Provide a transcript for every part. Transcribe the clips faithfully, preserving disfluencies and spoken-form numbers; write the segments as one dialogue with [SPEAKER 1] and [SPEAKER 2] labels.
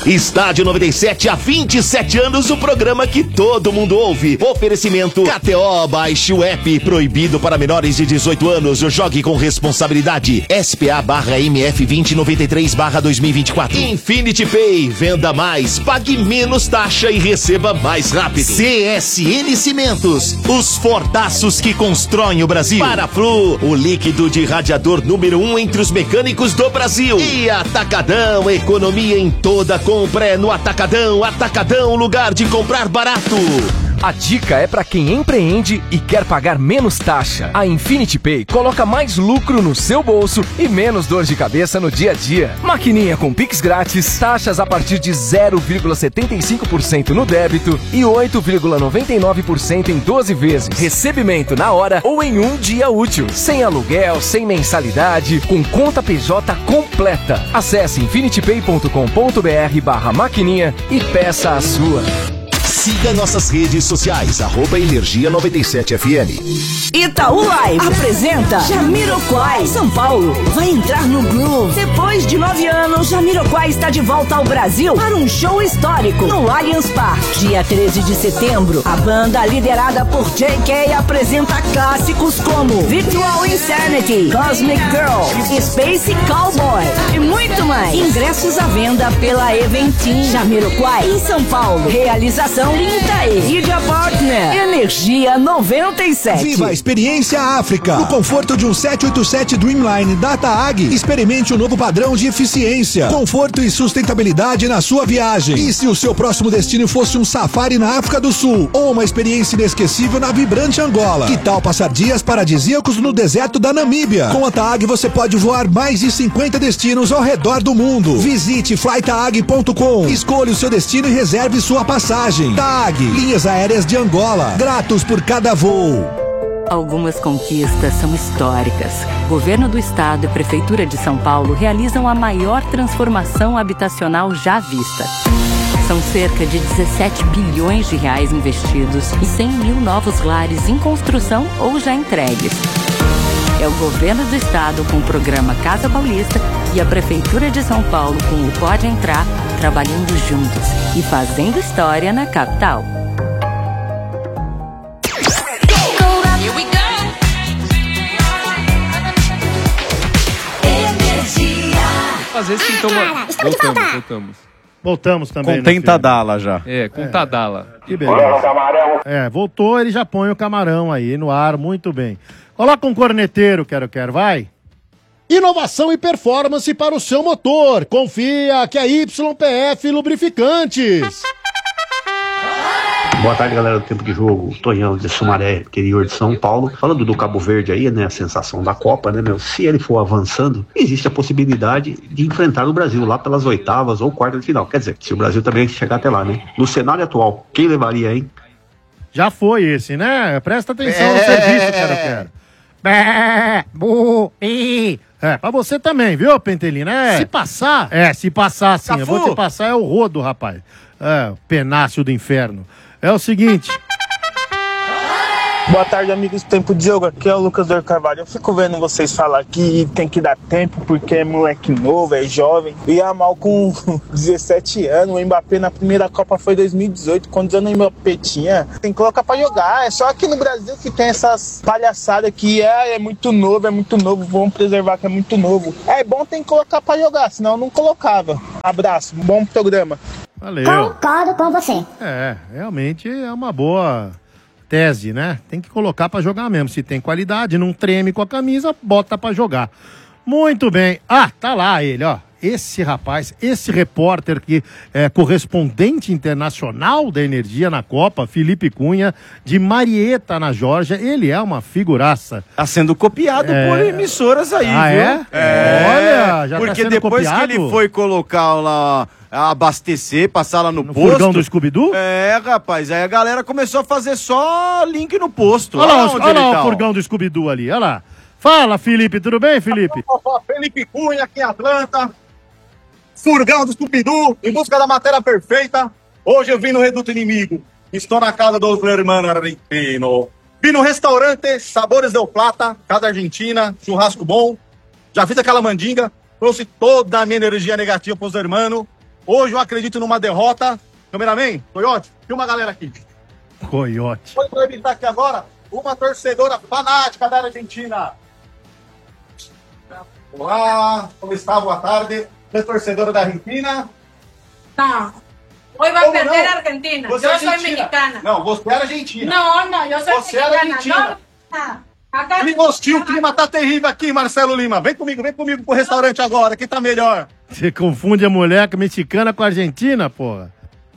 [SPEAKER 1] Estádio noventa e sete, há vinte e sete anos, o programa que todo mundo ouve. Oferecimento K T O, baixe o app, proibido para menores de dezoito anos, jogue com responsabilidade. S P A barra M F vinte noventa e três barra dois mil e vinte e quatro. Infinity Pay, venda mais, pague menos taxa e receba mais rápido. C S N Cimentos, os fortaços que constroem o Brasil. Paraflu, o líquido de radiador número um entre os mecânicos do Brasil. E Atacadão, economia em toda compra é no Atacadão. Atacadão, lugar de comprar barato.
[SPEAKER 2] A dica é para quem empreende e quer pagar menos taxa. A Infinity Pay coloca mais lucro no seu bolso e menos dor de cabeça no dia a dia. Maquininha com Pix grátis, taxas a partir de zero vírgula setenta e cinco por cento no débito e oito vírgula noventa e nove por cento em doze vezes. Recebimento na hora ou em um dia útil. Sem aluguel, sem mensalidade, com conta P J completa. Acesse infinitypay ponto com ponto br barra maquininha e peça a sua.
[SPEAKER 1] Siga nossas redes sociais, arroba Energia noventa e sete F M.
[SPEAKER 3] Itaú Live apresenta Jamiroquai. São Paulo vai entrar no groove. Depois de nove anos, Jamiroquai está de volta ao Brasil para um show histórico no Allianz Parque. Dia treze de setembro, a banda liderada por J K apresenta clássicos como Virtual Insanity, Cosmic Girl, Space Cowboy e muito mais. Ingressos à venda pela Eventim. Jamiroquai em São Paulo. Realização Itaí. Media Partner Energia noventa e sete.
[SPEAKER 4] Viva a experiência África. No conforto de um sete oito sete Dreamline da TAG, experimente o novo padrão de eficiência, conforto e sustentabilidade na sua viagem. E se o seu próximo destino fosse um safari na África do Sul ou uma experiência inesquecível na vibrante Angola? Que tal passar dias paradisíacos no deserto da Namíbia? Com a TAG você pode voar mais de cinquenta destinos ao redor do mundo. Visite fly tag ponto com, escolha o seu destino e reserve sua passagem. TAG, linhas aéreas de Angola, gratos por cada voo.
[SPEAKER 5] Algumas conquistas são históricas. Governo do Estado e Prefeitura de São Paulo realizam a maior transformação habitacional já vista. São cerca de dezessete bilhões de reais investidos e cem mil novos lares em construção ou já entregues. É o Governo do Estado com o programa Casa Paulista e a Prefeitura de São Paulo com o Pode Entrar, trabalhando juntos e fazendo história na capital.
[SPEAKER 6] Fazer sintoma. Voltamos, voltamos.
[SPEAKER 7] Voltamos também.
[SPEAKER 8] Com Tentadala já.
[SPEAKER 6] É, com é. Tadala.
[SPEAKER 7] Que beleza. É, voltou, ele já põe o camarão aí no ar, muito bem. Coloca um corneteiro, quero, quero, vai. Inovação e performance para o seu motor. Confia que é Y P F Lubrificantes.
[SPEAKER 9] Boa tarde, galera do Tempo de Jogo. Tonhão de Sumaré, interior de São Paulo. Falando do Cabo Verde aí, né, a sensação da Copa, né, meu? Se ele for avançando, existe a possibilidade de enfrentar o Brasil lá pelas oitavas ou quartas de final. Quer dizer, se o Brasil também chegar até lá, né? No cenário atual, quem levaria, hein?
[SPEAKER 7] Já foi esse, né? Presta atenção é... no serviço, quero, quero. Bé, bu, i. É, pra você também, viu, Pentelina? É. Se passar? É, se passar sim. Cafu. Eu vou te passar, é o rodo, rapaz. É, penácio do inferno. É o seguinte...
[SPEAKER 10] Boa tarde, amigos do Tempo de Jogo. Aqui é o Lucas do Carvalho. Eu fico vendo vocês falar que tem que dar tempo porque é moleque novo, é jovem. E a Mal com dezessete anos, o Mbappé na primeira Copa foi dois mil e dezoito, quando o Mbappé tinha. Tem que colocar pra jogar. É só aqui no Brasil que tem essas palhaçadas que é, é muito novo, é muito novo. Vamos preservar que é muito novo. É bom, tem que colocar pra jogar, senão eu não colocava. Abraço, bom programa.
[SPEAKER 7] Valeu.
[SPEAKER 11] Concordo com você.
[SPEAKER 7] É, realmente é uma boa... tese, né? Tem que colocar pra jogar mesmo. Se tem qualidade, não treme com a camisa, bota pra jogar. Muito bem. Ah, tá lá ele, ó. Esse rapaz, esse repórter que é correspondente internacional da Energia na Copa, Felipe Cunha, de Marieta, na Geórgia, ele é uma figuraça.
[SPEAKER 8] Tá sendo copiado é... por emissoras aí,
[SPEAKER 7] ah,
[SPEAKER 8] viu?
[SPEAKER 7] É?
[SPEAKER 8] é?
[SPEAKER 7] Olha, já
[SPEAKER 8] Porque
[SPEAKER 7] tá sendo
[SPEAKER 8] depois
[SPEAKER 7] copiado?
[SPEAKER 8] que ele foi colocar lá... abastecer, passar lá no, no posto.
[SPEAKER 7] Furgão do Scooby-Doo?
[SPEAKER 8] É, rapaz, aí a galera começou a fazer só link no posto.
[SPEAKER 7] Olha lá,
[SPEAKER 8] onde
[SPEAKER 7] olha lá
[SPEAKER 8] tá,
[SPEAKER 7] o furgão do Scooby-Doo ali, olha lá. Fala, Felipe, tudo bem, Felipe?
[SPEAKER 12] Felipe Cunha aqui em Atlanta, furgão do Scooby-Doo, em busca da matéria perfeita. Hoje eu vim no Reduto Inimigo, estou na casa do hermano argentino. Vim no restaurante Sabores del Plata, casa argentina, churrasco bom. Já fiz aquela mandinga, trouxe toda a minha energia negativa pros hermanos. Hoje eu acredito numa derrota. Cameraman, Coyote, filma a galera aqui.
[SPEAKER 7] Coyote.
[SPEAKER 12] Vou entrevistar aqui agora uma torcedora fanática da Argentina. Olá, como está? Boa tarde. Você é torcedora da Argentina?
[SPEAKER 11] Não. Hoy va a
[SPEAKER 12] ¿Cómo
[SPEAKER 11] perder
[SPEAKER 12] no?
[SPEAKER 11] Argentina.
[SPEAKER 12] Você
[SPEAKER 11] Yo
[SPEAKER 12] é
[SPEAKER 11] soy
[SPEAKER 12] argentina.
[SPEAKER 11] mexicana.
[SPEAKER 12] Não, você é argentina.
[SPEAKER 11] No, no, yo soy
[SPEAKER 12] Você é
[SPEAKER 11] mexicana.
[SPEAKER 12] argentina.
[SPEAKER 11] No, no. Acá
[SPEAKER 12] Clima hostil, o clima tá terrível aqui, Marcelo Lima. Vem comigo, vem comigo pro restaurante agora, quem tá melhor?
[SPEAKER 7] Você confunde a mulher mexicana com a argentina, porra.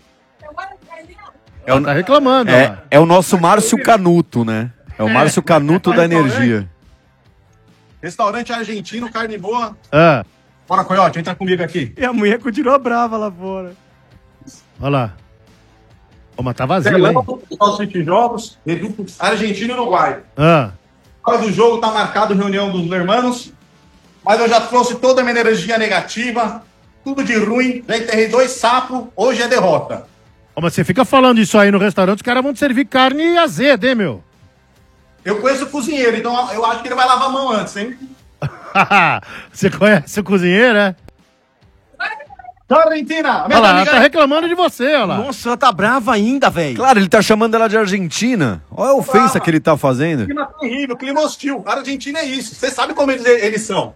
[SPEAKER 13] É o,
[SPEAKER 7] tá reclamando,
[SPEAKER 13] é, é o nosso Márcio Canuto, né? É o Márcio Canuto da energia.
[SPEAKER 12] Restaurante argentino, carne boa.
[SPEAKER 7] Ah.
[SPEAKER 12] Bora, Coyote, entra comigo aqui.
[SPEAKER 8] E a mulher continua brava lá fora.
[SPEAKER 7] Olha lá. Ô, mas tá vazio, hein?
[SPEAKER 12] Nossos jogos, Argentina e Uruguai.
[SPEAKER 7] Ah.
[SPEAKER 12] A hora do jogo tá marcado reunião dos hermanos, mas eu já trouxe toda a minha energia negativa, tudo de ruim, já enterrei dois sapos, hoje é derrota.
[SPEAKER 7] Ô, mas você fica falando isso aí no restaurante, os caras vão te servir carne azeda, hein, meu?
[SPEAKER 12] Eu conheço o cozinheiro, então eu acho que ele vai lavar a mão antes, hein?
[SPEAKER 7] Você conhece o cozinheiro, é?
[SPEAKER 12] Tchau, Argentina!
[SPEAKER 7] Olha lá, ela tá reclamando de você, olha lá.
[SPEAKER 8] Nossa, ela tá brava ainda, velho.
[SPEAKER 13] Claro, ele tá chamando ela de Argentina. Olha a ofensa que ele tá fazendo.
[SPEAKER 12] Clima terrível, clima hostil. A Argentina é isso. Você sabe como eles, eles são.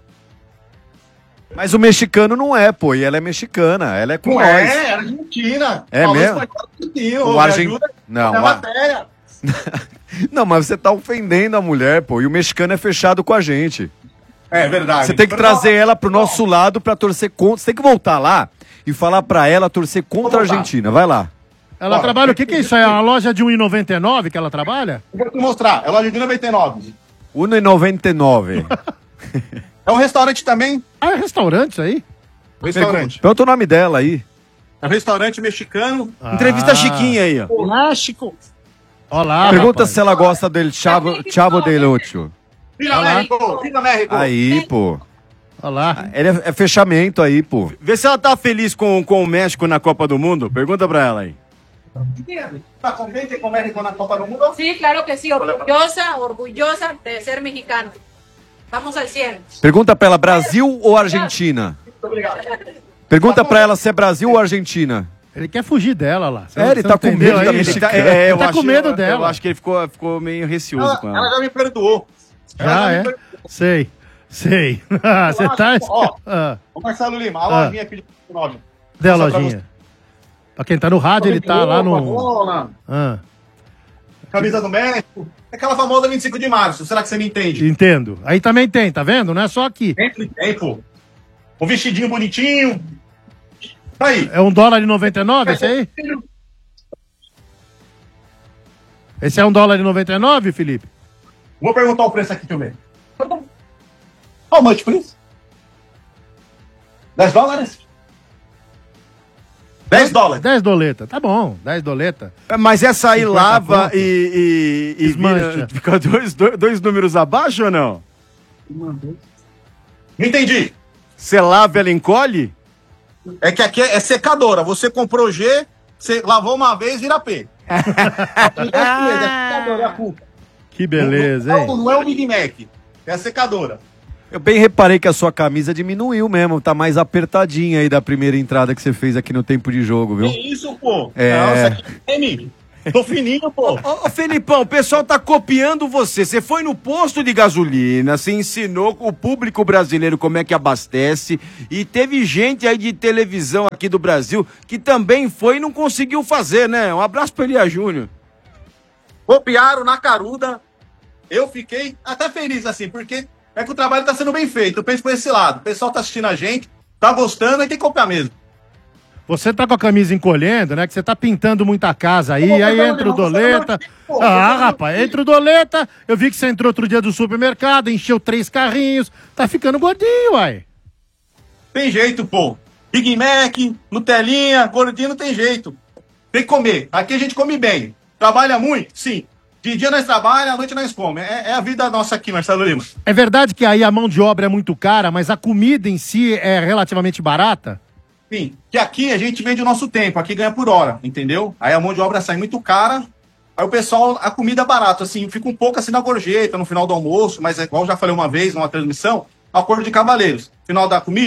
[SPEAKER 13] Mas o mexicano não é, pô. E ela é mexicana. Ela é com
[SPEAKER 12] Não
[SPEAKER 13] nós.
[SPEAKER 12] é, Argentina.
[SPEAKER 13] É
[SPEAKER 12] Falou
[SPEAKER 13] mesmo?
[SPEAKER 12] espanhol,
[SPEAKER 13] O
[SPEAKER 12] me
[SPEAKER 13] Argen-
[SPEAKER 12] ajuda
[SPEAKER 13] Não,
[SPEAKER 12] na
[SPEAKER 13] a-
[SPEAKER 12] matéria.
[SPEAKER 13] Não, mas você tá ofendendo a mulher, pô. E o mexicano é fechado com a gente.
[SPEAKER 12] É verdade.
[SPEAKER 13] Você tem que trazer ela pro nosso lado pra torcer contra. Você tem que voltar lá e falar pra ela torcer contra a Argentina. Vai lá.
[SPEAKER 7] Ela
[SPEAKER 12] Ó,
[SPEAKER 7] trabalha o que que é isso? É uma loja de um real e noventa e nove que ela trabalha?
[SPEAKER 12] Eu vou te mostrar. É loja de noventa e nove.
[SPEAKER 13] um real e noventa e nove.
[SPEAKER 12] É um restaurante também.
[SPEAKER 7] Ah, é restaurante isso aí?
[SPEAKER 12] Restaurante.
[SPEAKER 13] Pergunta o nome dela aí.
[SPEAKER 12] É um restaurante mexicano.
[SPEAKER 8] Entrevista a Chiquinha aí, ó.
[SPEAKER 12] México.
[SPEAKER 7] Olá,
[SPEAKER 13] Pergunta
[SPEAKER 7] rapaz.
[SPEAKER 13] se ela gosta dele Chavo, Chavo del Ocho.
[SPEAKER 12] Viva
[SPEAKER 7] Olá.
[SPEAKER 12] México! Viva México!
[SPEAKER 13] Aí, pô.
[SPEAKER 7] Olha lá.
[SPEAKER 13] Ele é, é fechamento aí, pô.
[SPEAKER 8] Vê se ela tá feliz com, com o México na Copa do Mundo. Pergunta pra ela aí.
[SPEAKER 12] Está contente com o México na Copa do Mundo?
[SPEAKER 11] Sí, claro que sí. Orgullosa, orgullosa de ser mexicano. Vamos al cien.
[SPEAKER 13] Pergunta pra ela, Brasil ou Argentina?
[SPEAKER 12] Muito obrigado.
[SPEAKER 13] Pergunta pra ela se é Brasil ou Argentina.
[SPEAKER 7] Ele quer fugir dela lá. Você
[SPEAKER 13] É,
[SPEAKER 7] não-
[SPEAKER 13] ele
[SPEAKER 7] você
[SPEAKER 13] tá
[SPEAKER 7] não
[SPEAKER 13] com
[SPEAKER 7] entendeu
[SPEAKER 13] medo da
[SPEAKER 7] aí?
[SPEAKER 13] mexicana.
[SPEAKER 7] Ele tá,
[SPEAKER 8] É,
[SPEAKER 7] ele
[SPEAKER 8] eu
[SPEAKER 7] tá
[SPEAKER 8] acho-
[SPEAKER 7] com medo
[SPEAKER 8] eu-
[SPEAKER 7] dela.
[SPEAKER 8] Eu acho que ele ficou, ficou meio receoso
[SPEAKER 12] Ela,
[SPEAKER 8] com
[SPEAKER 12] ela
[SPEAKER 8] ela.
[SPEAKER 12] já me perdoou. Ela
[SPEAKER 7] Já
[SPEAKER 12] me
[SPEAKER 7] é?
[SPEAKER 12] perdoou.
[SPEAKER 7] Sei. Sei. Ah, Você
[SPEAKER 12] Eu
[SPEAKER 7] tá...
[SPEAKER 12] acho- ó.
[SPEAKER 7] Ah,
[SPEAKER 12] Ô Marcelo Lima, a
[SPEAKER 7] Ah.
[SPEAKER 12] lojinha aqui de nove.
[SPEAKER 7] dê a
[SPEAKER 12] Só pra
[SPEAKER 7] lojinha. Pra quem tá no rádio, ele tá lá no...
[SPEAKER 12] Bola,
[SPEAKER 7] Ah,
[SPEAKER 12] camisa do México. Aquela famosa vinte e cinco de março. Será que você me entende?
[SPEAKER 7] entendo. Aí também tem, tá vendo? Não é só aqui.
[SPEAKER 12] Sempre tem, pô. Um vestidinho bonitinho. Tá aí.
[SPEAKER 7] É um dólar e noventa e nove esse aí? Esse é um dólar e noventa e nove, Felipe?
[SPEAKER 12] Vou perguntar o preço aqui também. How much, please? dez dólares? dez dólares.
[SPEAKER 7] dez doleta. Tá bom, dez doleta.
[SPEAKER 8] Mas essa aí
[SPEAKER 7] cinquenta
[SPEAKER 8] lava
[SPEAKER 7] ponto.
[SPEAKER 8] e, e, e
[SPEAKER 7] Desmancha.
[SPEAKER 8] vira- fica dois, dois, dois números abaixo ou não?
[SPEAKER 12] Não entendi.
[SPEAKER 8] Você lava, ela encolhe?
[SPEAKER 12] É que aqui é, é secadora. Você comprou G, você lavou uma vez, vira P. É secadora, é a culpa.
[SPEAKER 7] Que beleza,
[SPEAKER 12] Não,
[SPEAKER 7] hein?
[SPEAKER 12] não é o Big Mac, é a secadora.
[SPEAKER 13] Eu bem reparei que a sua camisa diminuiu mesmo, tá mais apertadinha aí da primeira entrada que você fez aqui no tempo de jogo, viu?
[SPEAKER 12] Que isso, pô?
[SPEAKER 13] É.
[SPEAKER 12] Não, isso aqui é M. Tô fininho, pô.
[SPEAKER 8] Ô, ô, Felipão, o pessoal tá copiando você. Você foi no posto de gasolina, você ensinou o público brasileiro como é que abastece e teve gente aí de televisão aqui do Brasil que também foi e não conseguiu fazer, né? Um abraço pra Elia Júnior.
[SPEAKER 12] Copiaram na caruda. Eu fiquei até feliz, assim, porque é que o trabalho tá sendo bem feito. Eu penso por esse lado. O pessoal tá assistindo a gente, tá gostando, aí tem que copiar mesmo.
[SPEAKER 7] Você tá com a camisa encolhendo, né? Que você tá pintando muita casa aí,
[SPEAKER 12] Pô,
[SPEAKER 7] aí
[SPEAKER 12] não,
[SPEAKER 7] entra o
[SPEAKER 12] não,
[SPEAKER 7] doleta.
[SPEAKER 12] pô,
[SPEAKER 7] Ah,
[SPEAKER 12] não,
[SPEAKER 7] rapaz, entra o doleta. Eu vi que você entrou outro dia do supermercado, encheu três carrinhos. Tá ficando gordinho, uai.
[SPEAKER 12] Tem jeito, pô. Big Mac, Nutelinha, gordinho não tem jeito. Tem que comer. Aqui a gente come bem. Trabalha muito? Sim. De dia nós trabalhamos, à noite nós comemos. É, é a vida nossa aqui, Marcelo Lima.
[SPEAKER 7] É verdade que aí a mão de obra é muito cara, mas a comida em si é relativamente barata?
[SPEAKER 12] Sim, que aqui a gente vende o nosso tempo, aqui ganha por hora, entendeu? Aí a mão de obra sai muito cara, aí o pessoal, a comida é barata, assim, fica um pouco assim na gorjeta, no final do almoço, mas é igual eu já falei uma vez numa transmissão, acordo de cavaleiros. Final da comida,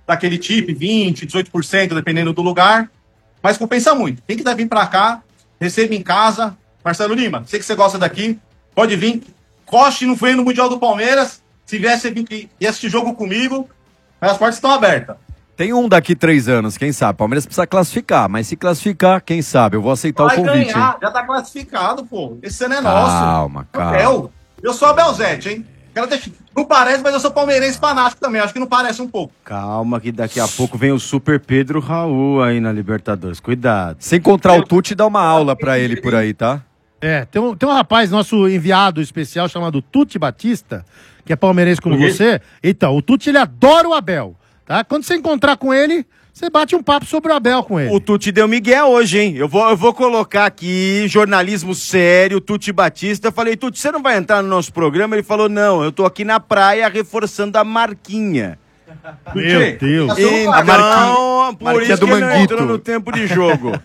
[SPEAKER 12] daquele tipo, vinte, dezoito por cento, dependendo do lugar. Mas compensa muito. Quem quiser vir pra cá, receba em casa. Marcelo Lima, sei que você gosta daqui, pode vir. Coste não foi no Mundial do Palmeiras. Se viesse vir e assistir jogo comigo, as portas estão abertas.
[SPEAKER 13] Tem um daqui três anos, quem sabe? Palmeiras precisa classificar, mas se classificar, quem sabe? Eu vou aceitar
[SPEAKER 12] Vai
[SPEAKER 13] o convite.
[SPEAKER 12] ganhar,
[SPEAKER 13] Hein?
[SPEAKER 12] já tá classificado, pô. Esse ano é
[SPEAKER 13] Calma,
[SPEAKER 12] nosso.
[SPEAKER 13] calma.
[SPEAKER 12] Eu, eu sou a Belzete, hein? Quero deixar... Não parece, mas eu sou palmeirense fanático também. Acho que não parece um pouco.
[SPEAKER 8] Calma que daqui a pouco vem o Super Pedro Raul aí na Libertadores. Cuidado.
[SPEAKER 13] Se encontrar o Tuti, dá uma aula pra ele por aí, tá?
[SPEAKER 7] É, tem um, tem um rapaz, nosso enviado especial, chamado Tuti Batista, que é palmeirense como
[SPEAKER 12] Conhece?
[SPEAKER 7] você. Então, o Tuti, ele adora o Abel, tá? Quando você encontrar com ele, você bate um papo sobre o Abel com ele.
[SPEAKER 8] O Tuti deu migué hoje, hein? Eu vou, eu vou colocar aqui, jornalismo sério, Tuti Batista. Eu falei, Tuti, você não vai entrar no nosso programa? Ele falou, não, eu tô aqui na praia reforçando a marquinha.
[SPEAKER 7] Meu Deus.
[SPEAKER 8] Então,
[SPEAKER 7] A
[SPEAKER 8] marquinha, por
[SPEAKER 7] marquinha
[SPEAKER 8] isso
[SPEAKER 7] do
[SPEAKER 8] que ele não
[SPEAKER 7] Manguito.
[SPEAKER 8] entrou no tempo de jogo.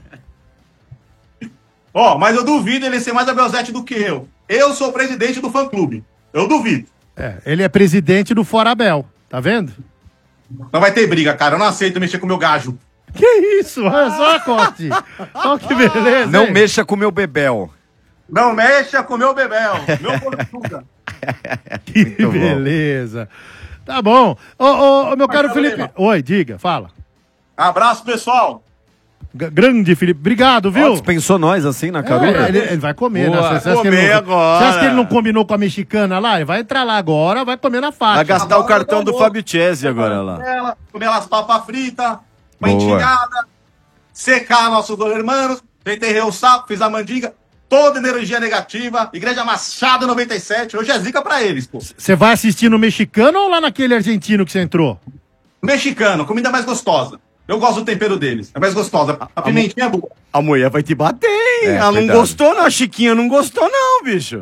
[SPEAKER 12] Ó, mas eu duvido ele ser mais a Belzete do que eu. Eu sou presidente do fã-clube. Eu duvido.
[SPEAKER 7] É, ele é presidente do Fora Abel, tá vendo?
[SPEAKER 12] Não vai ter briga, cara. Eu não aceito mexer com o meu gajo.
[SPEAKER 7] Que isso? Olha só, Cote. Olha que beleza.
[SPEAKER 13] Não
[SPEAKER 7] hein?
[SPEAKER 13] mexa com o meu bebel.
[SPEAKER 12] Não mexa com o meu bebel. Meu Portuga.
[SPEAKER 7] Que beleza. Tá bom. Ô, ô, ô, meu caro
[SPEAKER 12] Marcelo
[SPEAKER 7] Felipe.
[SPEAKER 12] Lima.
[SPEAKER 7] Oi, diga, fala.
[SPEAKER 12] Abraço, pessoal.
[SPEAKER 7] G- grande Felipe. Obrigado, viu?
[SPEAKER 13] Ó, dispensou nós assim na
[SPEAKER 7] É,
[SPEAKER 13] cadeira?
[SPEAKER 7] ele, ele vai comer,
[SPEAKER 8] Boa,
[SPEAKER 7] né? Você acha que
[SPEAKER 8] comer
[SPEAKER 7] ele não-
[SPEAKER 8] agora.
[SPEAKER 7] Você acha que ele não combinou com a mexicana lá? Ele vai entrar lá agora, vai comer na faixa.
[SPEAKER 8] Vai gastar o cartão do
[SPEAKER 12] Boa.
[SPEAKER 8] Fábio Chese agora lá.
[SPEAKER 12] Ela, comer as papas fritas, uma
[SPEAKER 13] Boa.
[SPEAKER 12] entilhada, secar nossos dois irmãos, enterrei o sapo, fiz a mandinga, toda energia negativa, Igreja Machado noventa e sete, hoje é zica pra eles, pô.
[SPEAKER 7] Você vai assistir no mexicano ou lá naquele argentino que você entrou?
[SPEAKER 12] Mexicano, comida mais gostosa. Eu gosto do tempero deles, é mais gostosa. A pimentinha é boa.
[SPEAKER 8] A mulher vai te bater, hein?
[SPEAKER 13] É,
[SPEAKER 8] Ela não
[SPEAKER 13] cuidado.
[SPEAKER 8] gostou, não. A Chiquinha não gostou, não, bicho.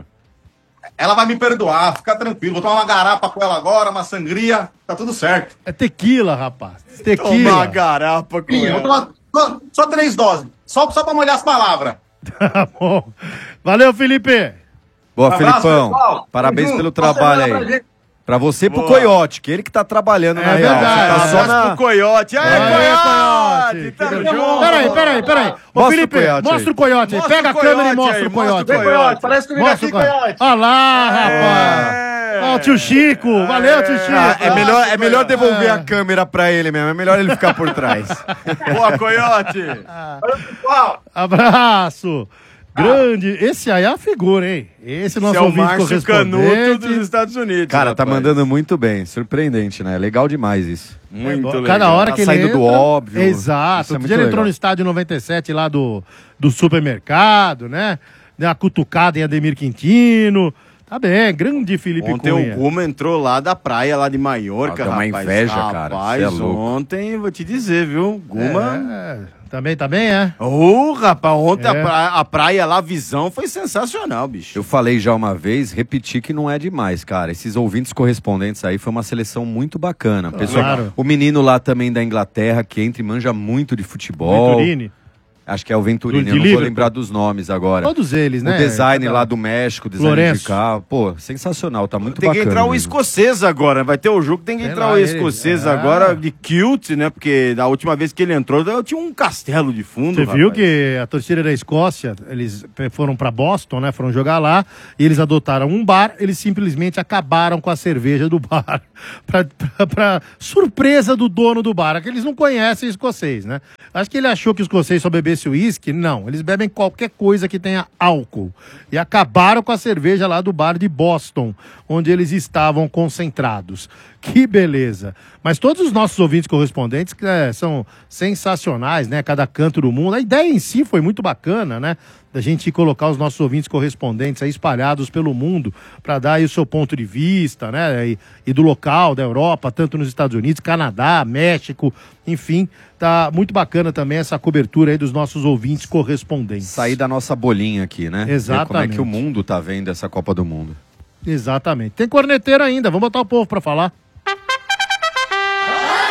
[SPEAKER 12] Ela vai me perdoar, fica tranquilo. Vou tomar uma garapa com ela agora, uma sangria, tá tudo certo.
[SPEAKER 7] É tequila, rapaz.
[SPEAKER 8] Tomar
[SPEAKER 7] Tequila.
[SPEAKER 8] garapa com
[SPEAKER 12] Sim, vou
[SPEAKER 8] ela.
[SPEAKER 12] tomar só, só três doses, só, só pra molhar as palavras.
[SPEAKER 7] Tá bom. Valeu, Felipe.
[SPEAKER 13] Boa,
[SPEAKER 12] Abraço,
[SPEAKER 13] Felipão.
[SPEAKER 12] pessoal.
[SPEAKER 13] Parabéns
[SPEAKER 12] Tamo
[SPEAKER 13] pelo
[SPEAKER 12] junto. Boa
[SPEAKER 13] trabalho
[SPEAKER 12] semana pra
[SPEAKER 13] aí.
[SPEAKER 12] gente.
[SPEAKER 13] Pra você e pro
[SPEAKER 8] Boa.
[SPEAKER 13] Coiote, que ele que tá trabalhando
[SPEAKER 7] É
[SPEAKER 13] na real.
[SPEAKER 7] verdade.
[SPEAKER 13] Você tá só
[SPEAKER 8] Abraço
[SPEAKER 13] na...
[SPEAKER 8] pro Coiote. Aê,
[SPEAKER 7] Aê,
[SPEAKER 8] Coiote!
[SPEAKER 7] Coiote.
[SPEAKER 8] Tamo
[SPEAKER 7] Peraí,
[SPEAKER 8] junto.
[SPEAKER 7] Peraí, peraí, peraí. Ô,
[SPEAKER 13] Mostra o
[SPEAKER 7] Felipe,
[SPEAKER 13] Coiote
[SPEAKER 7] mostra
[SPEAKER 13] aí.
[SPEAKER 7] o Coiote aí.
[SPEAKER 8] Mostra
[SPEAKER 7] Pega a
[SPEAKER 8] o
[SPEAKER 7] câmera e
[SPEAKER 8] Coiote
[SPEAKER 7] mostra
[SPEAKER 8] aí,
[SPEAKER 7] o Coiote.
[SPEAKER 8] mostra o
[SPEAKER 12] Coiote, parece comigo
[SPEAKER 7] Mostra
[SPEAKER 12] aqui,
[SPEAKER 7] o Coiote.
[SPEAKER 12] Coiote.
[SPEAKER 7] Olha lá, rapaz.
[SPEAKER 8] É.
[SPEAKER 7] Ó, o tio Chico. Valeu, tio Chico.
[SPEAKER 13] Ah, é melhor, é melhor devolver
[SPEAKER 7] É.
[SPEAKER 13] a câmera pra ele mesmo. É melhor ele ficar por trás.
[SPEAKER 8] Boa, Coiote!
[SPEAKER 12] Valeu, pessoal.
[SPEAKER 7] Abraço. Grande. Esse aí é a figura, hein? Esse nosso
[SPEAKER 8] Esse é o
[SPEAKER 7] ouvinte
[SPEAKER 8] Márcio Canuto
[SPEAKER 7] correspondente.
[SPEAKER 8] dos Estados Unidos.
[SPEAKER 13] Cara, tá
[SPEAKER 8] rapaz.
[SPEAKER 13] mandando muito bem. Surpreendente, né? Legal demais isso.
[SPEAKER 8] Muito
[SPEAKER 7] É,
[SPEAKER 8] legal.
[SPEAKER 7] cada hora
[SPEAKER 13] Tá
[SPEAKER 7] que ele
[SPEAKER 13] saindo
[SPEAKER 7] entra,
[SPEAKER 13] do óbvio.
[SPEAKER 7] Exato.
[SPEAKER 13] Isso é
[SPEAKER 7] Outro
[SPEAKER 13] muito
[SPEAKER 7] dia ele entrou
[SPEAKER 13] legal.
[SPEAKER 7] no estádio noventa e sete lá do, do supermercado, né? Deu uma cutucada em Ademir Quintino. Tá bem, grande Felipe
[SPEAKER 8] Ontem
[SPEAKER 7] Cunha.
[SPEAKER 8] o Guma entrou lá da praia, lá de Maiorca,
[SPEAKER 13] Ah, deu uma
[SPEAKER 8] rapaz.
[SPEAKER 13] inveja, cara.
[SPEAKER 8] Rapaz,
[SPEAKER 13] Cê é louco.
[SPEAKER 8] ontem, vou te dizer, viu? Guma...
[SPEAKER 7] É, também, tá bem, é?
[SPEAKER 8] Ô, rapaz, ontem
[SPEAKER 7] É.
[SPEAKER 8] a, praia, a praia lá, a visão, foi sensacional, bicho.
[SPEAKER 13] Eu falei já uma vez, repeti que não é demais, cara. Esses ouvintes correspondentes aí foi uma seleção muito bacana. Pessoal,
[SPEAKER 7] Claro.
[SPEAKER 13] o menino lá também da Inglaterra, que entra e manja muito de futebol.
[SPEAKER 7] Venturini.
[SPEAKER 13] Acho que é o Venturini,
[SPEAKER 7] Do-
[SPEAKER 13] eu
[SPEAKER 7] de
[SPEAKER 13] não vou
[SPEAKER 7] Liverpool.
[SPEAKER 13] lembrar dos nomes agora.
[SPEAKER 7] Todos eles, né?
[SPEAKER 13] O design
[SPEAKER 7] Cada-
[SPEAKER 13] lá do México, o design
[SPEAKER 7] Florenço.
[SPEAKER 13] de carro. Pô, sensacional, tá muito
[SPEAKER 8] Tem que
[SPEAKER 13] bacana.
[SPEAKER 8] entrar o
[SPEAKER 13] mesmo.
[SPEAKER 8] escocês agora, vai ter o jogo, tem que
[SPEAKER 7] Sei
[SPEAKER 8] entrar
[SPEAKER 7] lá,
[SPEAKER 8] o
[SPEAKER 7] ele-
[SPEAKER 8] escocês
[SPEAKER 7] é.
[SPEAKER 8] agora de kilt, né? Porque da última vez que ele entrou, eu tinha um castelo de fundo,
[SPEAKER 7] Você viu
[SPEAKER 8] rapaz.
[SPEAKER 7] que a torcida da Escócia, eles foram pra Boston, né? Foram jogar lá e eles adotaram um bar, eles simplesmente acabaram com a cerveja do bar. pra, pra, pra surpresa do dono do bar, é que eles não conhecem escocês, né? Acho que ele achou que o escocês só bebesse uísque. Não, eles bebem qualquer coisa que tenha álcool. E acabaram com a cerveja lá do bar de Boston, onde eles estavam concentrados. Que beleza. Mas todos os nossos ouvintes correspondentes é, são sensacionais, né? Cada canto do mundo. A ideia em si foi muito bacana, né? Da gente colocar os nossos ouvintes correspondentes aí espalhados pelo mundo para dar aí o seu ponto de vista, né? E, e do local, da Europa, tanto nos Estados Unidos, Canadá, México, enfim. Tá muito bacana também essa cobertura aí dos nossos ouvintes correspondentes.
[SPEAKER 13] Sair da nossa bolinha aqui, né? Ver
[SPEAKER 7] Exatamente.
[SPEAKER 13] como é que o mundo tá vendo essa Copa do Mundo.
[SPEAKER 7] Exatamente. Tem corneteiro ainda, vamos botar o povo para falar.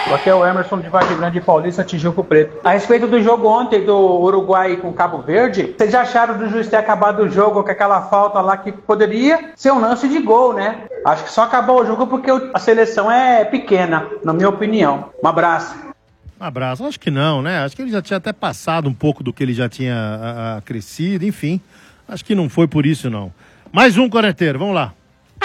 [SPEAKER 14] Aqui é o Emerson de Vargem Grande Paulista, Tijuco Preto. A respeito do jogo ontem do Uruguai com Cabo Verde, vocês já acharam do juiz ter acabado o jogo com aquela falta lá que poderia ser um lance de gol, né? Acho que só acabou o jogo porque a seleção é pequena, na minha opinião. Um abraço.
[SPEAKER 7] Um abraço. Acho que não, né? Acho que ele já tinha até passado um pouco do que ele já tinha a, a, crescido, enfim. Acho que não foi por isso, não. Mais um corneteiro, vamos lá.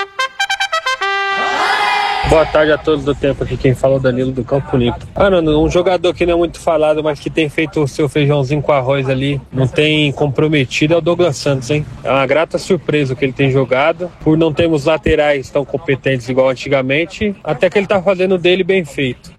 [SPEAKER 15] Boa tarde a todos do tempo, aqui quem fala é o Danilo do Campo Limpo. Mano, um jogador que não é muito falado, mas que tem feito o seu feijãozinho com arroz ali, não tem comprometido, é o Douglas Santos, hein? É uma grata surpresa o que ele tem jogado, por não termos laterais tão competentes igual antigamente, até que ele tá fazendo dele bem feito.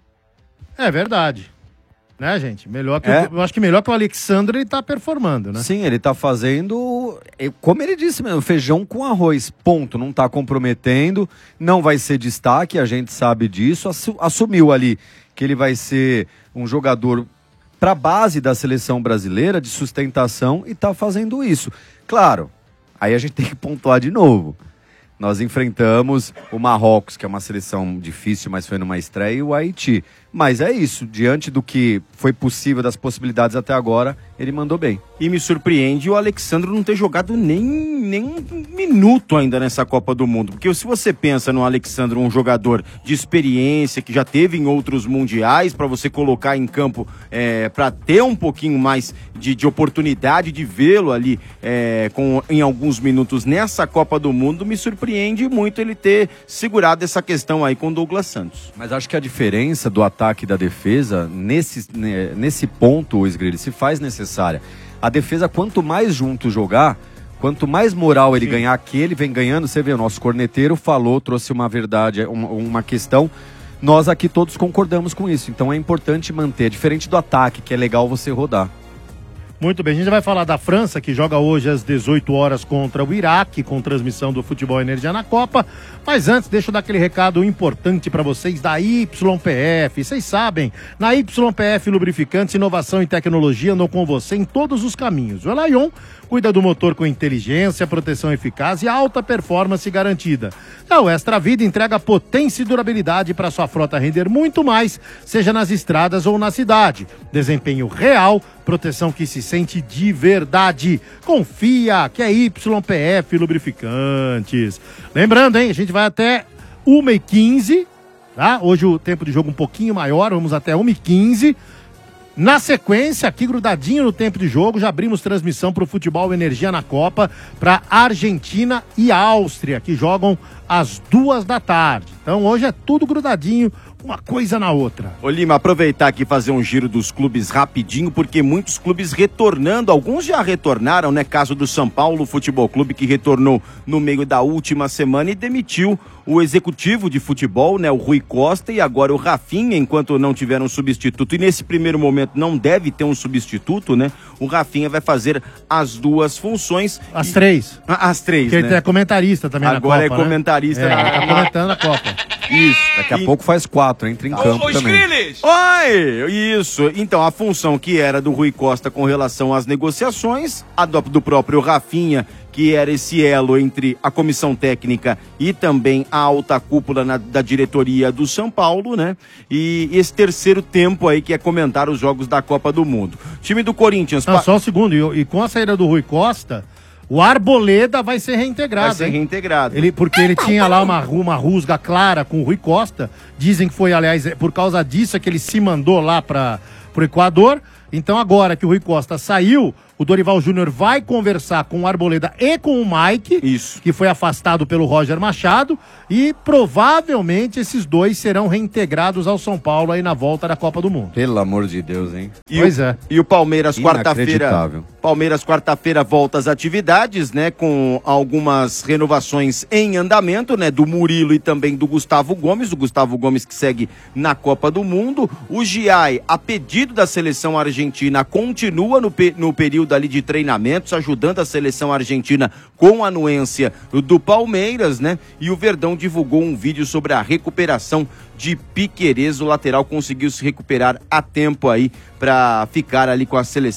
[SPEAKER 7] É verdade. Né, gente? Melhor que
[SPEAKER 13] É.
[SPEAKER 7] o, eu acho que melhor que o Alexandre ele tá performando, né?
[SPEAKER 13] Sim, ele tá fazendo, como ele disse mesmo, feijão com arroz, ponto. Não tá comprometendo, não vai ser destaque, a gente sabe disso. Assu- Assumiu ali que ele vai ser um jogador pra base da seleção brasileira, de sustentação, e tá fazendo isso. Claro, aí a gente tem que pontuar de novo. Nós enfrentamos o Marrocos, que é uma seleção difícil, mas foi numa estreia, e o Haiti. Mas é isso, diante do que foi possível, das possibilidades até agora, ele mandou bem.
[SPEAKER 8] E me surpreende o Alexandre não ter jogado nem, nem um minuto ainda nessa Copa do Mundo. Porque se você pensa no Alexandre, um jogador de experiência, que já teve em outros mundiais, para você colocar em campo, é, para ter um pouquinho mais de, de oportunidade de vê-lo ali é, com, em alguns minutos nessa Copa do Mundo, me surpreende muito ele ter segurado essa questão aí com o Douglas Santos.
[SPEAKER 13] Mas acho que a diferença do ataque e da defesa, nesse, né, nesse ponto, o Esgrili, se faz necessária. A defesa, quanto mais junto jogar, quanto mais moral ele Sim. ganhar, que ele vem ganhando, você vê, o nosso corneteiro falou, trouxe uma verdade, uma, uma questão, nós aqui todos concordamos com isso. Então é importante manter, diferente do ataque, que é legal você rodar.
[SPEAKER 7] Muito bem, a gente vai falar da França, que joga hoje às dezoito horas contra o Iraque, com transmissão do Futebol Energia na Copa. Mas antes, deixa eu dar aquele recado importante para vocês da Y P F. Vocês sabem, na Y P F Lubrificantes, inovação e tecnologia andam com você em todos os caminhos. O Elayon cuida do motor com inteligência, proteção eficaz e alta performance garantida. Já o Extra Vida entrega potência e durabilidade para sua frota render muito mais, seja nas estradas ou na cidade. Desempenho real, proteção que se sente de verdade. Confia que é Y P F Lubrificantes. Lembrando, hein, a gente vai até uma e quinze, tá? Hoje o tempo de jogo um pouquinho maior, vamos até uma e quinze. Na sequência, aqui grudadinho no tempo de jogo, já abrimos transmissão para o Futebol Energia na Copa, para Argentina e Áustria, que jogam às duas da tarde. Então hoje é tudo grudadinho, uma coisa na outra.
[SPEAKER 8] Ô Lima, aproveitar aqui e fazer um giro dos clubes rapidinho, porque muitos clubes retornando, alguns já retornaram, né? Caso do São Paulo Futebol Clube, que retornou no meio da última semana e demitiu o executivo de futebol, né? O Rui Costa, e agora o Rafinha, enquanto não tiver um substituto, e nesse primeiro momento não deve ter um substituto, né? O Rafinha vai fazer as duas funções.
[SPEAKER 7] As
[SPEAKER 8] e...
[SPEAKER 7] três.
[SPEAKER 8] As três,
[SPEAKER 7] Porque
[SPEAKER 8] né?
[SPEAKER 7] ele é comentarista também
[SPEAKER 8] agora
[SPEAKER 7] na Copa,
[SPEAKER 8] é comentarista.
[SPEAKER 7] Né?
[SPEAKER 8] Na...
[SPEAKER 7] É, tá comentando a Copa.
[SPEAKER 8] Isso.
[SPEAKER 13] Daqui a
[SPEAKER 8] e...
[SPEAKER 13] pouco faz quatro, entra em campo
[SPEAKER 8] Ô,
[SPEAKER 13] também.
[SPEAKER 8] Skrillex! Oi! Isso. Então, a função que era do Rui Costa com relação às negociações, a do, do próprio Rafinha, que era esse elo entre a comissão técnica e também a alta cúpula na, da diretoria do São Paulo, né? E esse terceiro tempo aí, que é comentar os jogos da Copa do Mundo. Time do Corinthians...
[SPEAKER 7] Não, pa... só um segundo. E, e com a saída do Rui Costa... O Arboleda vai ser reintegrado.
[SPEAKER 8] Vai ser
[SPEAKER 7] hein?
[SPEAKER 8] reintegrado.
[SPEAKER 7] Ele, porque ele tinha lá uma, uma rusga clara com o Rui Costa. Dizem que foi, aliás, por causa disso é que ele se mandou lá para o Equador. Então agora que o Rui Costa saiu, o Dorival Júnior vai conversar com o Arboleda e com o Mike,
[SPEAKER 8] Isso.
[SPEAKER 7] que foi afastado pelo Roger Machado, e provavelmente esses dois serão reintegrados ao São Paulo aí na volta da Copa do Mundo.
[SPEAKER 13] Pelo amor de Deus, hein?
[SPEAKER 8] E
[SPEAKER 7] pois
[SPEAKER 8] o,
[SPEAKER 7] é.
[SPEAKER 8] E o Palmeiras quarta-feira...
[SPEAKER 13] Inacreditável.
[SPEAKER 8] Palmeiras quarta-feira volta às atividades, né? Com algumas renovações em andamento, né? Do Murilo e também do Gustavo Gomes. O Gustavo Gomes que segue na Copa do Mundo. O Giai, a pedido da seleção argentina, continua no, pe- no período ali de treinamentos, ajudando a seleção argentina com a anuência do Palmeiras, né? E o Verdão divulgou um vídeo sobre a recuperação de Piquerez. O lateral conseguiu se recuperar a tempo aí para ficar ali com a seleção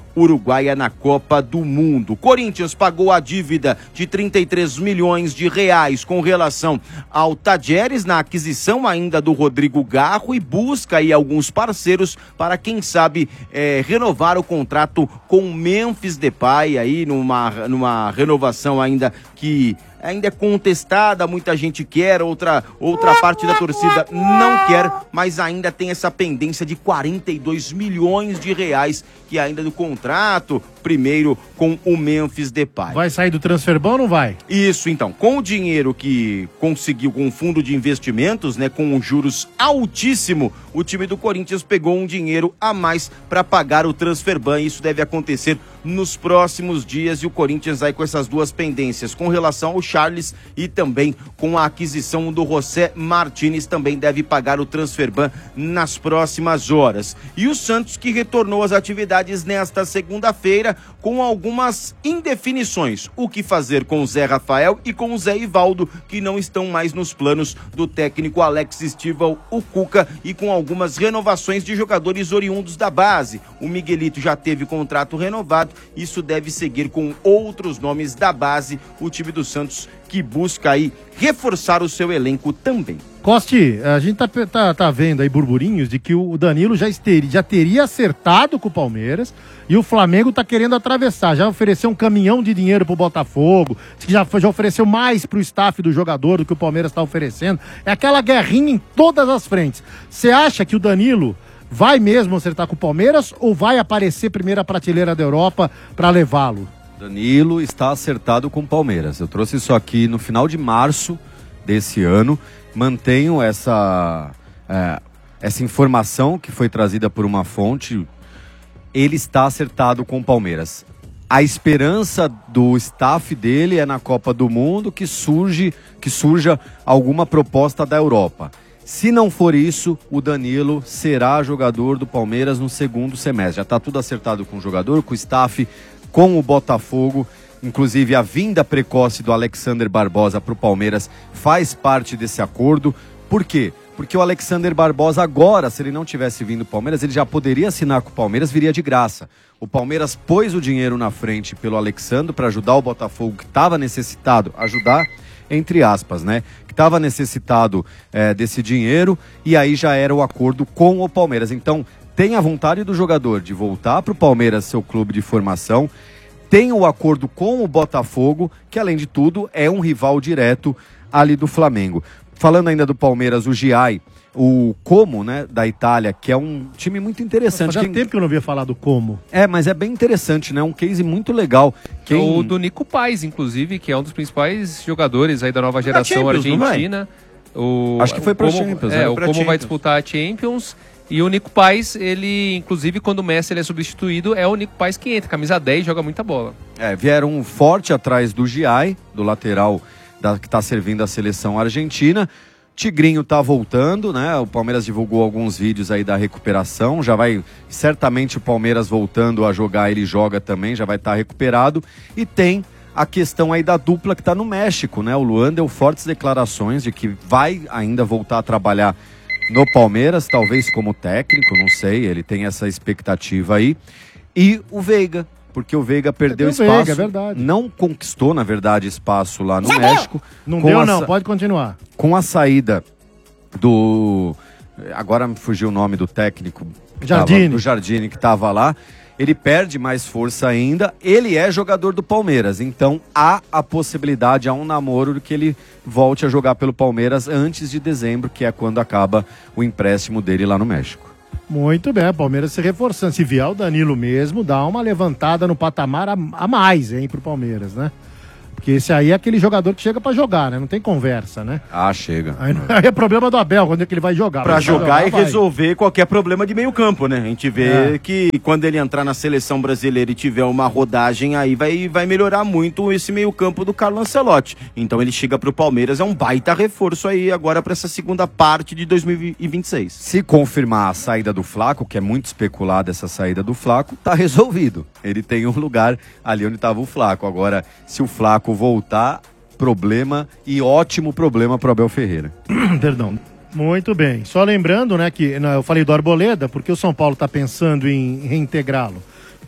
[SPEAKER 8] uruguaia na Copa do Mundo. Corinthians pagou a dívida de trinta e três milhões de reais com relação ao Tadjeres na aquisição ainda do Rodrigo Garro e busca aí alguns parceiros para, quem sabe, é, renovar o contrato com o Memphis Depay aí numa, numa renovação ainda que ainda é contestada, muita gente quer, outra, outra parte da torcida não quer, mas ainda tem essa pendência de quarenta e dois milhões de reais que ainda do contrato, primeiro com o Memphis Depay.
[SPEAKER 7] Vai sair do transferbão ou não vai?
[SPEAKER 8] Isso, então, com o dinheiro que conseguiu com o fundo de investimentos, né, com os juros altíssimo, o time do Corinthians pegou um dinheiro a mais para pagar o transferban, isso deve acontecer nos próximos dias, e o Corinthians aí com essas duas pendências, com relação ao Charles e também com a aquisição do José Martínez, também deve pagar o transferban nas próximas horas. E o Santos, que retornou às atividades nesta segunda-feira com algumas indefinições, o que fazer com o Zé Rafael e com o Zé Ivaldo, que não estão mais nos planos do técnico Alex Estival, o Cuca, e com algumas renovações de jogadores oriundos da base. O Miguelito já teve contrato renovado, isso deve seguir com outros nomes da base, o time do Santos que busca aí reforçar o seu elenco também.
[SPEAKER 7] Costi, a gente tá, tá, tá vendo aí burburinhos de que o Danilo já, esteria, já teria acertado com o Palmeiras e o Flamengo tá querendo atravessar, já ofereceu um caminhão de dinheiro pro Botafogo, já, já ofereceu mais pro staff do jogador do que o Palmeiras tá oferecendo. É aquela guerrinha em todas as frentes. Você acha que o Danilo vai mesmo acertar com o Palmeiras ou vai aparecer primeira prateleira da Europa para levá-lo?
[SPEAKER 13] Danilo está acertado com o Palmeiras. Eu trouxe isso aqui no final de março desse ano. Mantenho essa, é, essa informação que foi trazida por uma fonte. Ele está acertado com o Palmeiras. A esperança do staff dele é na Copa do Mundo que, surge, que surja alguma proposta da Europa. Se não for isso, o Danilo será jogador do Palmeiras no segundo semestre. Já está tudo acertado com o jogador, com o staff, com o Botafogo. Inclusive, a vinda precoce do Alexander Barbosa para o Palmeiras faz parte desse acordo. Por quê? Porque o Alexander Barbosa agora, se ele não tivesse vindo para o Palmeiras, ele já poderia assinar com o Palmeiras, viria de graça. O Palmeiras pôs o dinheiro na frente pelo Alexander para ajudar o Botafogo, que estava necessitado, ajudar entre aspas, né? Que estava necessitado é, desse dinheiro, e aí já era o acordo com o Palmeiras. Então, tem a vontade do jogador de voltar para o Palmeiras, seu clube de formação, tem o acordo com o Botafogo, que além de tudo é um rival direto ali do Flamengo. Falando ainda do Palmeiras, o Giai, o Como, né, da Itália, que é um time muito interessante.
[SPEAKER 7] Fazia
[SPEAKER 13] Quem...
[SPEAKER 7] tempo que eu não ouvia falar do Como.
[SPEAKER 13] É, mas é bem interessante, né? Um case muito legal. Quem...
[SPEAKER 6] O do Nico Paz, inclusive, que é um dos principais jogadores aí da nova geração argentina. O...
[SPEAKER 13] Acho que foi para
[SPEAKER 6] o
[SPEAKER 13] Champions.
[SPEAKER 6] Champions. É, o Como vai disputar a Champions. E o Nico Paz, ele, inclusive, quando o Messi ele é substituído, é o Nico Paz que entra, camisa dez, joga muita bola.
[SPEAKER 13] É, vieram forte atrás do Giai, do lateral da, que está servindo a seleção argentina. Tigrinho tá voltando, né? O Palmeiras divulgou alguns vídeos aí da recuperação. Já vai, certamente o Palmeiras voltando a jogar, ele joga também, já vai estar tá recuperado. E tem a questão aí da dupla que tá no México, né? O Luan deu fortes declarações de que vai ainda voltar a trabalhar no Palmeiras, talvez como técnico, não sei, ele tem essa expectativa aí. E o Veiga, porque o Veiga perdeu
[SPEAKER 7] o
[SPEAKER 13] espaço,
[SPEAKER 7] Veiga, é verdade.
[SPEAKER 13] Não conquistou, na verdade, espaço lá no
[SPEAKER 7] Já
[SPEAKER 13] México.
[SPEAKER 7] Deu. Não
[SPEAKER 13] Com
[SPEAKER 7] deu
[SPEAKER 13] a
[SPEAKER 7] não,
[SPEAKER 13] sa...
[SPEAKER 7] pode continuar.
[SPEAKER 13] Com a saída do... Agora me fugiu o nome do técnico.
[SPEAKER 7] Jardine.
[SPEAKER 13] Tava, do Jardine, que estava lá. Ele perde mais força ainda. Ele é jogador do Palmeiras, então há a possibilidade, há um namoro de que ele volte a jogar pelo Palmeiras antes de dezembro, que é quando acaba o empréstimo dele lá no México.
[SPEAKER 7] Muito bem, o Palmeiras se reforçando. Se vier o Danilo mesmo, dá uma levantada no patamar a, a mais, hein, pro Palmeiras, né? Porque esse aí é aquele jogador que chega pra jogar, né? Não tem conversa, né?
[SPEAKER 13] Ah, chega.
[SPEAKER 7] Aí, aí é problema do Abel, quando é que ele vai jogar.
[SPEAKER 8] Pra
[SPEAKER 7] vai
[SPEAKER 8] jogar,
[SPEAKER 7] jogar
[SPEAKER 8] e
[SPEAKER 7] vai.
[SPEAKER 8] resolver qualquer problema de meio campo, né? A gente vê é. que quando ele entrar na seleção brasileira e tiver uma rodagem, aí vai, vai melhorar muito esse meio campo do Carlo Ancelotti. Então ele chega pro Palmeiras, é um baita reforço aí agora pra essa segunda parte de dois mil e vinte e seis.
[SPEAKER 13] Se confirmar a saída do Flaco, que é muito especulada essa saída do Flaco, tá resolvido. Ele tem um lugar ali onde tava o Flaco. Agora, se o Flaco voltar, problema e ótimo problema para o Abel Ferreira.
[SPEAKER 7] Perdão. Muito bem. Só lembrando, né, que eu falei do Arboleda, porque o São Paulo está pensando em reintegrá-lo.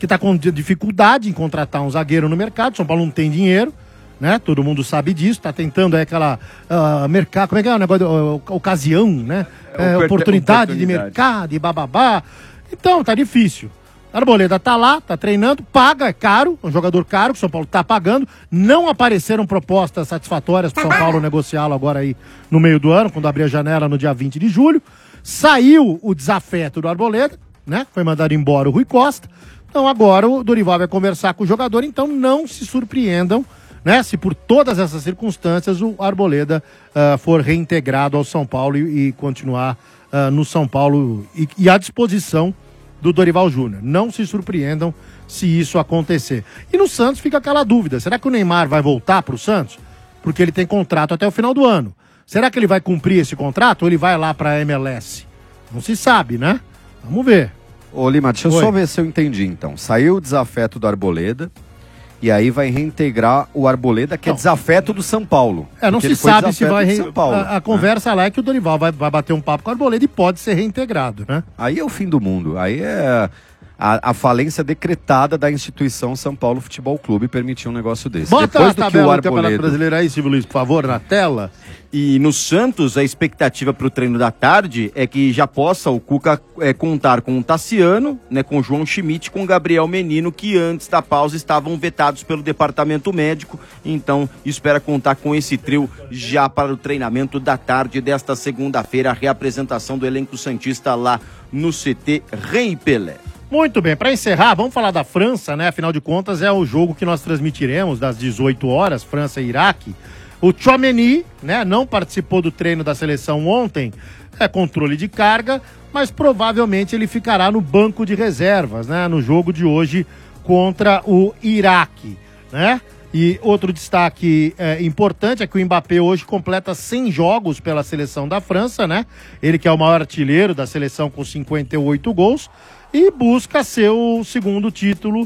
[SPEAKER 7] que está com dificuldade em contratar um zagueiro no mercado. São Paulo não tem dinheiro, né? Todo mundo sabe disso. Está tentando aí aquela uh, mercado, como é que é o negócio? Uh, ocasião, né? É, oportunidade, oportunidade de mercado e bababá. Então, tá difícil. Arboleda tá lá, tá treinando, paga, é caro, um jogador caro que o São Paulo tá pagando. Não apareceram propostas satisfatórias pro São Paulo negociá-lo agora aí no meio do ano, quando abrir a janela no dia vinte de julho. Saiu o desafeto do Arboleda, né? Foi mandado embora o Rui Costa. Então agora o Dorival vai conversar com o jogador, então não se surpreendam, né? Se por todas essas circunstâncias o Arboleda uh, for reintegrado ao São Paulo e, e continuar uh, no São Paulo e, e à disposição do Dorival Júnior. Não se surpreendam se isso acontecer. E no Santos fica aquela dúvida, será que o Neymar vai voltar para o Santos? Porque ele tem contrato até o final do ano. Será que ele vai cumprir esse contrato ou ele vai lá para a M L S? Não se sabe, né? Vamos ver.
[SPEAKER 13] Ô Lima, deixa eu
[SPEAKER 7] Oi.
[SPEAKER 13] só ver se eu entendi então. Saiu o desafeto do Arboleda e aí vai reintegrar o Arboleda, que não. é desafeto do São Paulo.
[SPEAKER 7] É, não se sabe se vai... Re...
[SPEAKER 13] São Paulo,
[SPEAKER 7] a, a conversa
[SPEAKER 13] né?
[SPEAKER 7] lá é que o Dorival vai, vai bater um papo com o Arboleda e pode ser reintegrado, né?
[SPEAKER 13] Aí é o fim do mundo. Aí é a, a falência decretada da instituição São Paulo Futebol Clube permitir um negócio desse.
[SPEAKER 7] Bota
[SPEAKER 13] Depois
[SPEAKER 7] a
[SPEAKER 13] do que o
[SPEAKER 7] tabela do
[SPEAKER 13] Arboleda...
[SPEAKER 7] Campeonato Brasileiro aí, Silvio Luiz, por favor, na tela.
[SPEAKER 8] E no Santos, a expectativa para o treino da tarde é que já possa o Cuca é, contar com o Tassiano, né, com o João Schmidt, com o Gabriel Menino, que antes da pausa estavam vetados pelo departamento médico. Então, espera contar com esse trio já para o treinamento da tarde desta segunda-feira, a reapresentação do elenco santista lá no C T Rei Pelé.
[SPEAKER 7] Muito bem, para encerrar, vamos falar da França, né? Afinal de contas, é o jogo que nós transmitiremos das dezoito horas, França e Iraque. O Tchouaméni, né, não participou do treino da seleção ontem, é controle de carga, mas provavelmente ele ficará no banco de reservas, né, no jogo de hoje contra o Iraque, né? E outro destaque é, importante é que o Mbappé hoje completa cem jogos pela seleção da França, né? Ele que é o maior artilheiro da seleção com cinquenta e oito gols e busca seu segundo título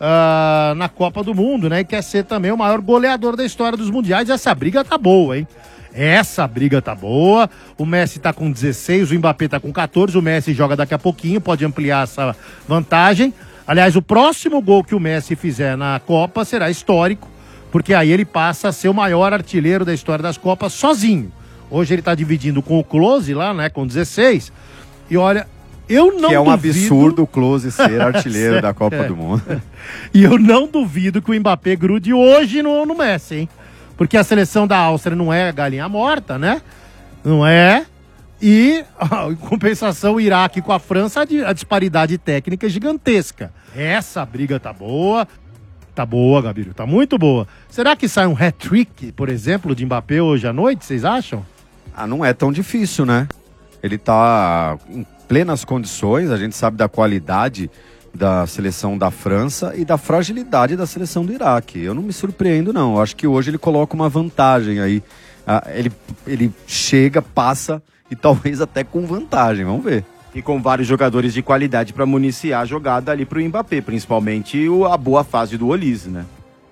[SPEAKER 7] Uh, na Copa do Mundo, né? E quer ser também o maior goleador da história dos mundiais. Essa briga tá boa, hein? Essa briga tá boa. O Messi tá com dezesseis, o Mbappé tá com quatorze. O Messi joga daqui a pouquinho, pode ampliar essa vantagem. Aliás, o próximo gol que o Messi fizer na Copa será histórico, porque aí ele passa a ser o maior artilheiro da história das Copas sozinho. Hoje ele tá dividindo com o Klose lá, né? Com dezesseis. E olha... Eu não
[SPEAKER 13] que é um
[SPEAKER 7] duvido...
[SPEAKER 13] absurdo o Klose ser artilheiro da Copa
[SPEAKER 7] é.
[SPEAKER 13] do Mundo.
[SPEAKER 7] E eu não duvido que o Mbappé grude hoje no, no Messi, hein? Porque a seleção da Áustria não é galinha morta, né? Não é. E, ó, em compensação, o Iraque com a França, a disparidade técnica é gigantesca. Essa briga tá boa. Tá boa, Gabiru, tá muito boa. Será que sai um hat-trick, por exemplo, de Mbappé hoje à noite, vocês acham?
[SPEAKER 13] Ah, não é tão difícil, né? Ele tá em plenas condições, a gente sabe da qualidade da seleção da França e da fragilidade da seleção do Iraque. Eu não me surpreendo, não. Eu acho que hoje ele coloca uma vantagem aí. Ah, ele, ele chega, passa e talvez até com vantagem. Vamos ver.
[SPEAKER 8] E com vários jogadores de qualidade para municiar a jogada ali pro Mbappé, principalmente o, a boa fase do Olise, né?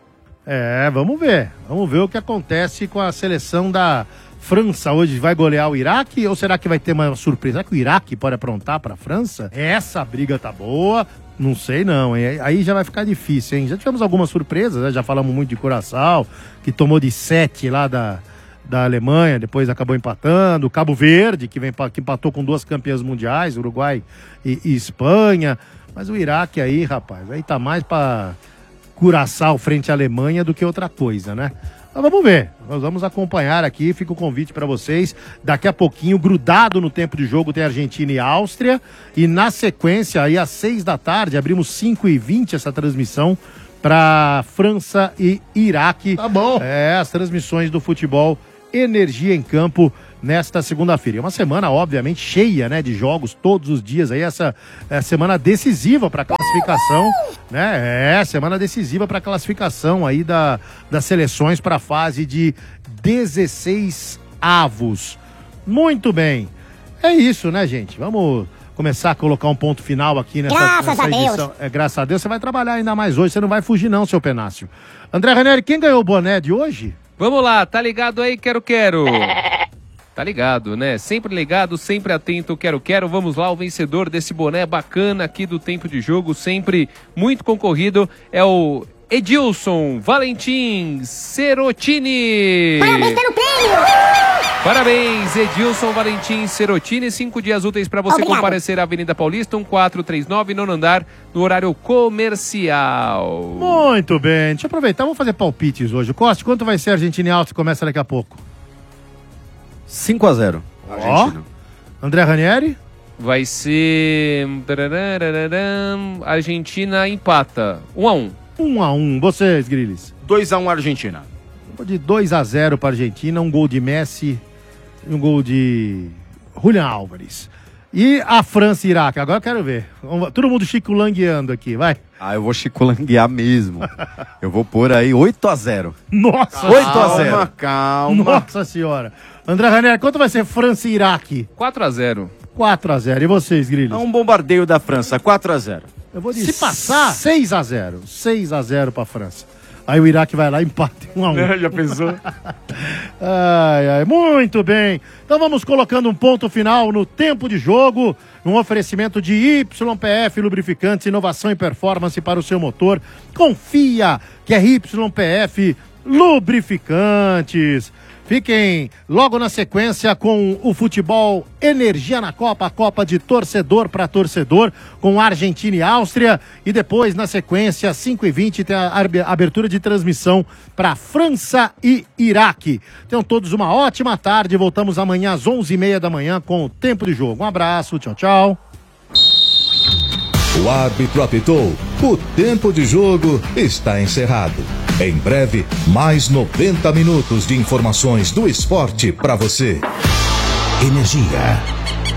[SPEAKER 7] É, vamos ver. Vamos ver o que acontece com a seleção da França hoje. Vai golear o Iraque ou será que vai ter uma surpresa? Será que o Iraque pode aprontar para a França? Essa briga tá boa. Não sei não, hein? Aí já vai ficar difícil, hein? Já tivemos algumas surpresas, né? Já falamos muito de Curaçao, que tomou de sete lá da, da Alemanha, depois acabou empatando. Cabo Verde, que, vem, que empatou com duas campeãs mundiais, Uruguai e, e Espanha. Mas o Iraque aí, rapaz, aí tá mais para Curaçao frente à Alemanha do que outra coisa, né? Mas vamos ver, nós vamos acompanhar aqui, fica o convite para vocês. Daqui a pouquinho, grudado no tempo de jogo, tem Argentina e Áustria. E na sequência, aí às seis da tarde, abrimos cinco e vinte essa transmissão para França e Iraque. Tá bom. É, as transmissões do futebol Energia em Campo nesta segunda-feira. É uma semana, obviamente, cheia, né, de jogos todos os dias. Aí essa é, semana decisiva para a classificação, né? É, semana decisiva para a classificação aí da, das seleções para a fase de dezesseis avos. Muito bem. É isso, né, gente? Vamos começar a colocar um ponto final aqui nessa,
[SPEAKER 16] graças
[SPEAKER 7] nessa
[SPEAKER 16] a Deus.
[SPEAKER 7] edição. É, graças a Deus. Você vai trabalhar ainda mais hoje. Você não vai fugir não, seu Penácio. André Ranieri, quem ganhou o boné de hoje?
[SPEAKER 6] Vamos lá, tá ligado aí, quero, quero. Tá ligado, né? Sempre ligado, sempre atento, quero, quero. Vamos lá, o vencedor desse boné bacana aqui do Tempo de Jogo, sempre muito concorrido, é o Edilson Valentim Serotini.
[SPEAKER 16] Parabéns pelo prêmio!
[SPEAKER 6] Parabéns, Edilson Valentim Serotini. Cinco dias úteis para você
[SPEAKER 16] Obrigado.
[SPEAKER 6] comparecer à Avenida Paulista, um quatro três nove, nono andar, no horário comercial.
[SPEAKER 7] Muito bem, deixa eu aproveitar, vamos fazer palpites hoje. Costa, quanto vai ser a Argentina e Áustria que começa daqui a pouco?
[SPEAKER 13] cinco a zero.
[SPEAKER 7] Ó, André Ranieri?
[SPEAKER 6] Vai ser... Argentina empata, um a um.
[SPEAKER 7] um a um, vocês, Grilis?
[SPEAKER 8] dois a um Argentina.
[SPEAKER 7] Vou de dois a zero para a Argentina, um gol de Messi e um gol de Julian Álvares. E a França e Iraque, agora eu quero ver. Vamos- Todo mundo chiculangueando aqui, vai.
[SPEAKER 13] Ah, eu vou chiculanguear mesmo. Eu vou pôr aí oito a zero.
[SPEAKER 7] Nossa,
[SPEAKER 13] oito a zero.
[SPEAKER 8] Calma.
[SPEAKER 7] Nossa senhora. André Ranieri, quanto vai ser França e Iraque?
[SPEAKER 6] quatro a zero.
[SPEAKER 7] quatro a zero. E vocês, Grilis?
[SPEAKER 8] É um bombardeio da França, quatro a zero.
[SPEAKER 7] Eu vou de Se passar, seis a zero. seis a zero para a França. Aí o Iraque vai lá e empata um a um.
[SPEAKER 8] Já pensou?
[SPEAKER 7] Ai, ai, muito bem. Então vamos colocando um ponto final no tempo de jogo, num oferecimento de Y P F Lubrificantes, inovação e performance para o seu motor. Confia que é Y P F Lubrificantes. Fiquem logo na sequência com o futebol Energia na Copa, a Copa de torcedor para torcedor, com Argentina e Áustria. E depois, na sequência, cinco e vinte, tem a arbe- abertura de transmissão para França e Iraque. Tenham todos uma ótima tarde. Voltamos amanhã às onze e meia da manhã com o Tempo de Jogo. Um abraço, tchau, tchau.
[SPEAKER 17] O árbitro apitou. O tempo de jogo está encerrado. Em breve, mais noventa minutos de informações do esporte para você. Energia.